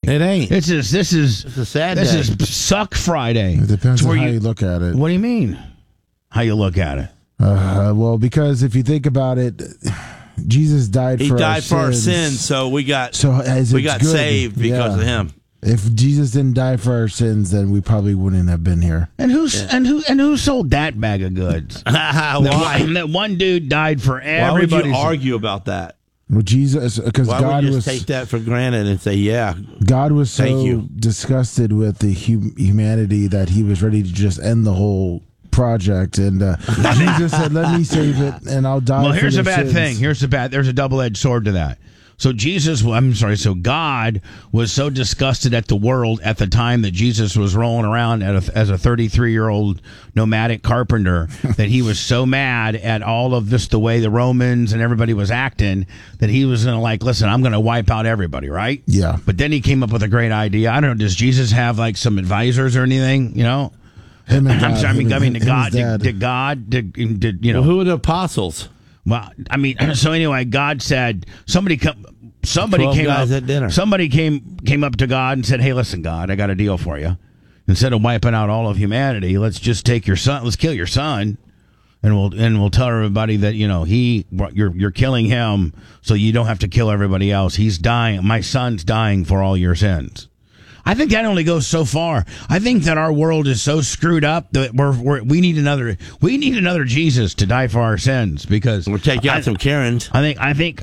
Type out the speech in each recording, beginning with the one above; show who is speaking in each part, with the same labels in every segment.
Speaker 1: It ain't.
Speaker 2: This is
Speaker 1: It's a sad
Speaker 2: this
Speaker 1: day.
Speaker 2: is suck Friday.
Speaker 3: It depends
Speaker 2: It's
Speaker 3: on
Speaker 2: where
Speaker 3: how you look at it.
Speaker 2: What do you mean? How you look at it?
Speaker 3: Well, because if you think about it, Jesus died
Speaker 1: He
Speaker 3: for
Speaker 1: died for our
Speaker 3: sins.
Speaker 1: sins, so we got
Speaker 3: it's
Speaker 1: good. Saved because of him.
Speaker 3: If Jesus didn't die for our sins, then we probably wouldn't have been here.
Speaker 2: And who sold that bag of goods?
Speaker 1: Why?
Speaker 2: That one dude died for
Speaker 1: Why would
Speaker 2: everybody.
Speaker 1: you argue about that?
Speaker 3: Well, Jesus, because
Speaker 1: Why
Speaker 3: God
Speaker 1: would you
Speaker 3: was
Speaker 1: just take that for granted and say, "Yeah"?
Speaker 3: God was
Speaker 1: Thank
Speaker 3: so
Speaker 1: you.
Speaker 3: disgusted with the humanity that he was ready to just end the whole project, and Jesus said, "Let me save it, and I'll die."
Speaker 2: Well,
Speaker 3: for
Speaker 2: here's
Speaker 3: their
Speaker 2: a bad
Speaker 3: sins.
Speaker 2: thing. There's a double-edged sword to that. So so God was so disgusted at the world at the time that Jesus was rolling around as a 33-year-old nomadic carpenter that he was so mad at all of this, the way the Romans and everybody was acting, that he was going to listen, I'm going to wipe out everybody, right?
Speaker 3: Yeah.
Speaker 2: But then he came up with a great idea. I don't know, does Jesus have like some advisors or anything, you know?
Speaker 3: Him and God,
Speaker 2: I'm sorry,
Speaker 3: him and
Speaker 2: did
Speaker 3: his
Speaker 2: God,
Speaker 3: dad.
Speaker 2: did you know?
Speaker 1: Well, who are the apostles?
Speaker 2: Well, I mean, so anyway, God said somebody
Speaker 1: 12
Speaker 2: came
Speaker 1: guys
Speaker 2: up
Speaker 1: at dinner.
Speaker 2: Somebody came up to God and said, "Hey, listen, God, I got a deal for you. Instead of wiping out all of humanity, let's just take your son. Let's kill your son, and we'll tell everybody that you're killing him, so you don't have to kill everybody else. He's dying. My son's dying for all your sins." I think that only goes so far. I think that our world is so screwed up that we need another Jesus to die for our sins, because
Speaker 1: We'll take out some Karens.
Speaker 2: I think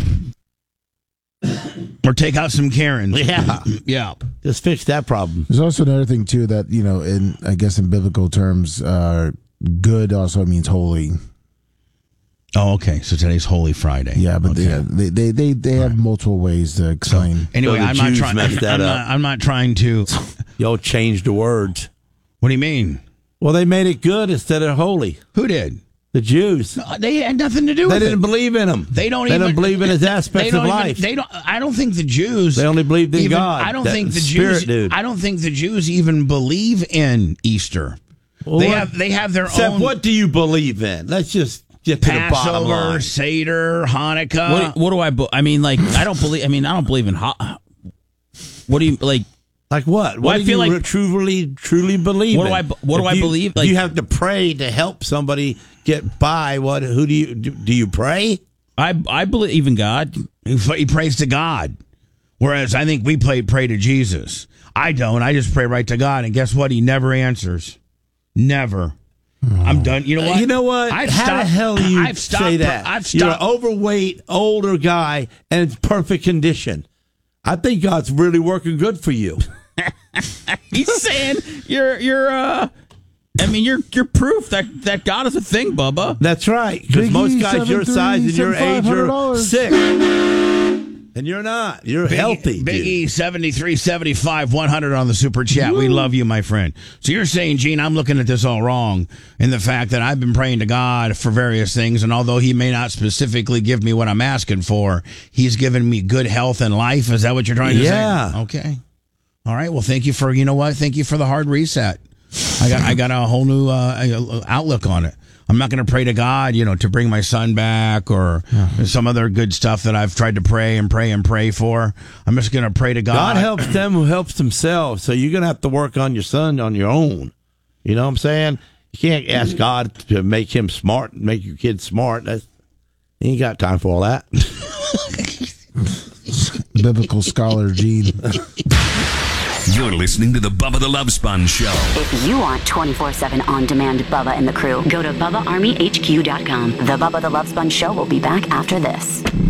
Speaker 2: or take out some Karens.
Speaker 1: Yeah.
Speaker 2: Yeah.
Speaker 1: Just fix that problem.
Speaker 3: There's also another thing too that in biblical terms, good also means holy.
Speaker 2: Oh, okay. So today's Holy Friday.
Speaker 3: Yeah, but
Speaker 2: okay.
Speaker 3: they have multiple ways to explain.
Speaker 2: Anyway,
Speaker 1: So the
Speaker 2: I'm not
Speaker 1: Jews
Speaker 2: trying.
Speaker 1: messed that up.
Speaker 2: I'm not trying to.
Speaker 1: Y'all changed the words.
Speaker 2: What do you mean?
Speaker 1: Well, they made it good instead of holy.
Speaker 2: Who did?
Speaker 1: The Jews.
Speaker 2: They had nothing to do with
Speaker 1: They
Speaker 2: it.
Speaker 1: didn't believe in him.
Speaker 2: They don't
Speaker 1: believe in his aspects of life.
Speaker 2: I don't think the Jews.
Speaker 1: They only believed in God.
Speaker 2: I don't
Speaker 1: that
Speaker 2: think the
Speaker 1: spirit
Speaker 2: Jews.
Speaker 1: dude.
Speaker 2: I don't think the Jews even believe in Easter.
Speaker 1: Well,
Speaker 2: They have their
Speaker 1: Seth,
Speaker 2: own.
Speaker 1: what do you believe in? Let's just get to the bottom
Speaker 2: Passover,
Speaker 1: line.
Speaker 2: Seder, Hanukkah.
Speaker 4: What do I? I mean, like, I don't believe in. What do you like?
Speaker 1: Like what?
Speaker 4: Well,
Speaker 1: What
Speaker 4: I
Speaker 1: do
Speaker 4: feel
Speaker 1: you
Speaker 4: like-
Speaker 1: truly believe
Speaker 4: What
Speaker 1: in?
Speaker 4: do I believe? Like,
Speaker 1: you have to pray to help somebody get by. Who do you pray?
Speaker 4: I believe in God.
Speaker 2: He prays to God, whereas I think we pray to Jesus. I don't. I just pray right to God, and guess what? He never answers. Never. I'm done. You know what?
Speaker 1: You know what? How the hell do you say that?
Speaker 2: I've
Speaker 1: You're an
Speaker 2: stopped.
Speaker 1: overweight, older guy, and it's perfect condition. I think God's really working good for you.
Speaker 4: He's saying you're proof that God is a thing, Bubba.
Speaker 1: That's right. Because
Speaker 3: Biggie,
Speaker 1: most guys your size and your age are
Speaker 3: $7,500.
Speaker 1: sick. And you're not. You're healthy.
Speaker 2: Big
Speaker 1: dude.
Speaker 2: E 7375 100 on the super chat. We love you, my friend. So you're saying, Gene, I'm looking at this all wrong in the fact that I've been praying to God for various things, and although He may not specifically give me what I'm asking for, He's given me good health and life. Is that what you're trying to say?
Speaker 1: Yeah.
Speaker 2: Okay. All right. Well, thank you for Thank you for the hard reset. I got a whole new outlook on it. I'm not going to pray to God, to bring my son back or some other good stuff that I've tried to pray and pray for. I'm just going to pray to God.
Speaker 1: God helps them who helps themselves. So you're going to have to work on your son on your own. You know what I'm saying? You can't ask God to make him smart, make your kid smart. He ain't got time for all that.
Speaker 3: Biblical scholar Gene.
Speaker 5: You're listening to the Bubba the Love Sponge Show.
Speaker 6: If you want 24/7 on-demand Bubba and the crew, go to BubbaArmyHQ.com. The Bubba the Love Sponge Show will be back after this.